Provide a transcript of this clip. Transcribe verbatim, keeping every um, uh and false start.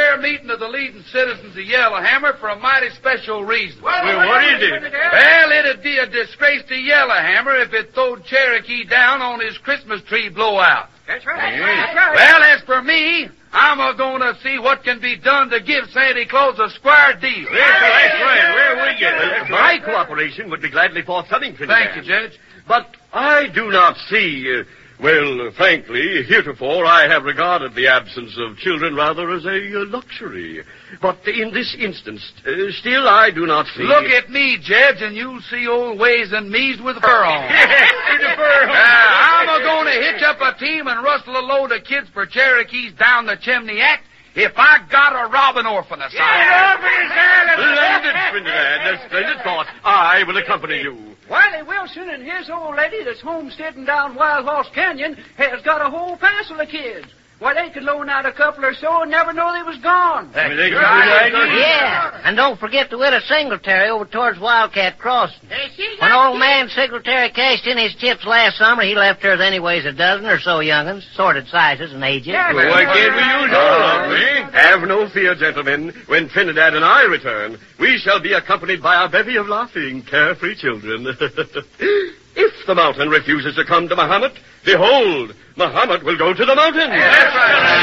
here meeting of the leading citizens of Yellowhammer for a mighty special reason. Well, well what is it? Well, it'd be a disgrace to Yellowhammer if it throwed Cherokee down on his Christmas tree blowout. That's right. Yeah. That's right. Well, as for me, I'm a going to see what can be done to give Santa Claus a square deal. That's, that's right. Where we get it. My cooperation would be gladly forthcoming, Trinidad. Thank you, Judge. But I do not see... Uh, Well, frankly, heretofore I have regarded the absence of children rather as a uh, luxury. But in this instance, uh, still I do not see... Look at me, Judge, and you'll see old ways and me's with fur on. the fur on. Uh, I'm a-going to hitch up a team and rustle a load of kids for Cherokees down the chimney act if I got a robbing orphan aside. Yeah, Splendid, Trinidad. That's splendid thought. I will accompany you. Wiley Wilson and his old lady that's homesteading down Wild Horse Canyon has got a whole passel of kids. Why, they could loan out a couple or so and never know they was gone. That's right. Right. Yeah, and don't forget the widow Singletary over towards Wildcat Crossing. When old man Singletary cashed in his chips last summer, he left her with anyways a dozen or so young'uns, sorted sizes and ages. Yeah, well, why can't we use all of them? Have no fear, gentlemen. When Trinidad and I return, we shall be accompanied by a bevy of laughing, carefree children. If the mountain refuses to come to Muhammad, behold, Muhammad will go to the mountain. That's right.